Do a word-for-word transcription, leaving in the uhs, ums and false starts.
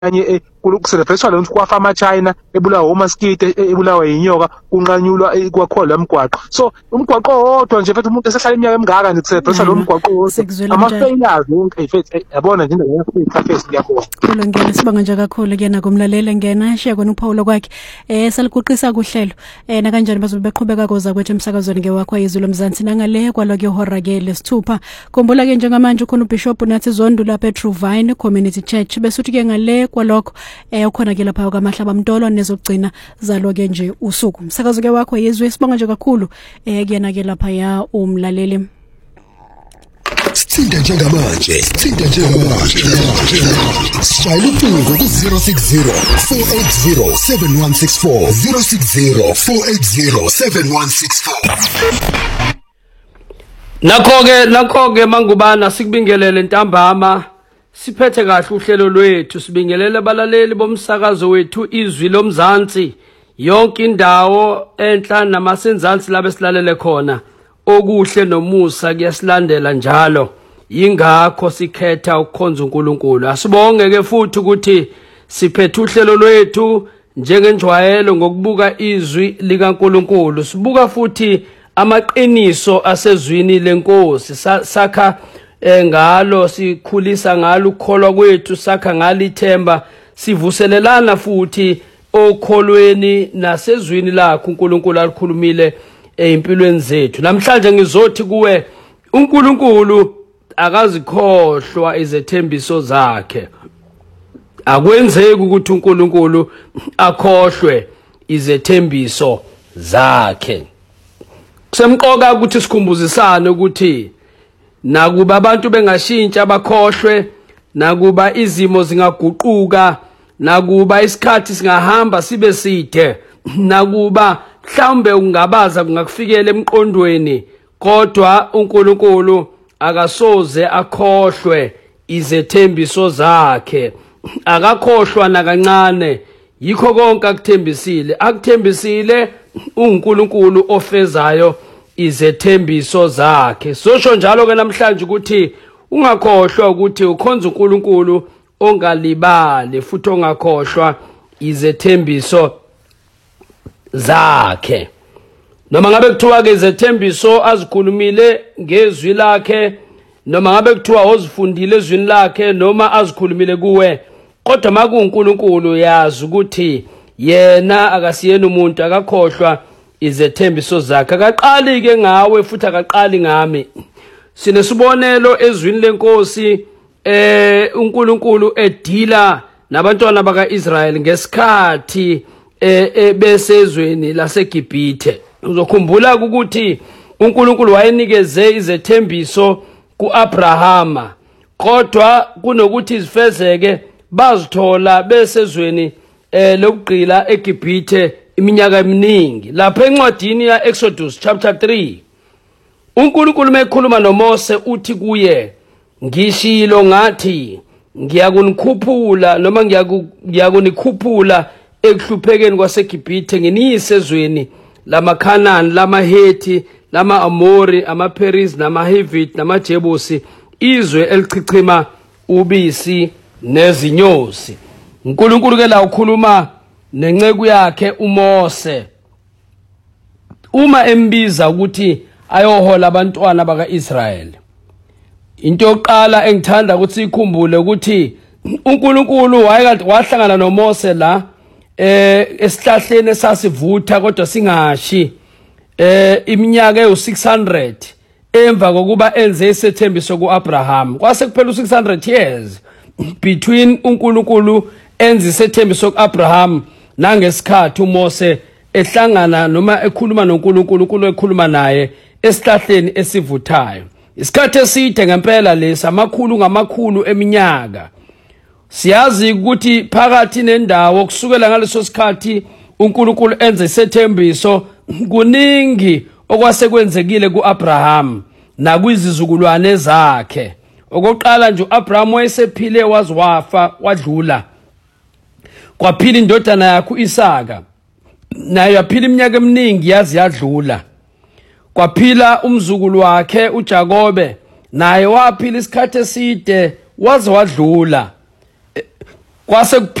kanye kucelebrate lo kwafa ama-China ebulawa umaskite ebulawa inyoka kunqanyulwa kwakholwa emgwaqo so umgwaqo wodwa nje mfethu umuntu esehlala iminyaka emingaka nje kucelebrate lo mgwaqo wodwa ama-failures wonke mfethu yabona nje ngiyafisa ngiyabona kulo ngena sibanga nje kakhulu kuyena kumlalele ngena shiya kona uPaulo kwakhe eh saliguqisa kuhlelo eh na kanjani bazobe beqhubeka koza kwethu emsakazweni ngewakho izulu mzansi nangale kwalo ke hora ke lesithupha khumbula ke njengamanje ukhona uBishop nathi Zondo lapha eTruvine Community Church besuthi ke ngale kwalokho eh ukhona ke lapha kwaMahlaba Mtolo nezogcina zalo ke nje usuku umsakazo ke wakho yezwe sibonga nje kakhulu eh kuyena ke lapha ya umlaleli Sithinda njengamanje sithinda njengamanje Shayela ucingo ku zero six zero four eight zero seven one six four zero six zero four eight zero seven one six four Nakho ke nakho ke mangubana sikubingelele ntambama siphethe kahle uhlelo lwethu sibingelele abalaleli bomsakazo wethu izwi lomzansi yonke indawo enhla namasenzansi labe silalele khona okuhle nomusa kuyasilandela njalo ingakho sikhetha ukukhonza uNkulunkulu asibonge ke futhi ukuthi siphethe uhlelo lwethu njengenjwayelo ngokubuka izwi likaNkulunkulu sibuka futhi amaqiniso asezwini lenkosi sakha ngalo sikhulisa ngalo ukukholwa kwethu sakha ngalithemba sivuselelana futhi okholweni nasezwini lakho uNkulunkulu alikhulumile empilweni zethu namhlanje ngizothi kuwe uNkulunkulu akazikhohlwa izethembiso zakhe akwenzeki ukuthi uNkulunkulu akhohlwe izethembiso zakhe kusemqoka ukuthi sikhumbuzisane ukuthi nakuba abantu bengashintsha bakhohlwe nakuba izimo zingaguquka nakuba isikhathi singahamba sibe side nakuba mhlawumbe ungabaza kungakufikela emqondweni kodwa uNkulunkulu akasoze akhohlwe izethembiso zakhe akakhohlwa nakancane yikho konke akuthembisile akuthembisile uNkulunkulu ofezayo izethembiso zakhe sosho njalo ke namhlanje ukuthi ungakhohlwa ukuthi ukhonza uNkulunkulu ongalibali futhi ongakhohlwa izethembiso zakhe noma ngabe kuthiwa ke izethembiso azikhulumile ngezwi lakhe noma ngabe kuthiwa ozifundile ezwini lakhe noma azikhulumile kuwe kodwa makuNkulunkulu yazi ukuthi yena akasiyena umuntu akakhohlwa izethembiso zakhe akaqali ke ngawe futhi akaqali ngami sinesibonelo ezwini lenkosi eh uNkulunkulu edila nabantwana bakaIsrael ngesikhathi eh besezweni laseGibhithe uzokhumbula ukuthi uNkulunkulu wayenikeze izethembiso kuAbrahama kodwa kunokuthi izifezeke bazithola besezweni eh lokugqila eGibhithe iminyaka eminingi lapha encwadini ya Exodus chapter three uNkulunkulu mekhuluma noMose uthi kuye ngishilo ngathi ngiyakunikhuphula noma ngiyakunikhuphula ekuhluphekeni kwaseGibhithe nginiyise ezweni lamaKhanani lamaHethi lama-Amori amaPerizi namaHivite namaJebusi izwe elichichima ubisi nezinyosi uNkulunkulu ke la ukhuluma nenceku yakhe uMose uma embiza ukuthi ayohola abantwana bakaIsrayeli into yokuqala engithanda ukuthi ikhumbule ukuthi uNkulunkulu wayekade wahlangana noMose la eh esihlahleni esasivutha kodwa singashi eh iminyaka ewu six hundred emva kokuba enze isethembiso kuAbraham kwase kuphela u six hundred years between uNkulunkulu enze isethembiso kuAbraham nangesikhathi uMose ehlangana noma ekhuluma noNkulunkulu uNkulunkulu ekhuluma naye esihlahleni esivuthayo isikhathi eside ngempela lesi amakhulu ngamakhulu eminyaka siyazi ukuthi phakathi nendawo kusukela ngaleso sikhathi uNkulunkulu enze isethembiso kuningi okwasekwenzekile kuAbraham nakwizizukulwane zakhe okokuqala nje uAbraham wayesephile waziwafa wadlula kwaphila indodana yakhe uIsaka naye yaphila iminyaka eminingi yazi yadlula kwaphila umzukulu wakhe uJakobe naye waphila isikhathi eside waze wadlula kwase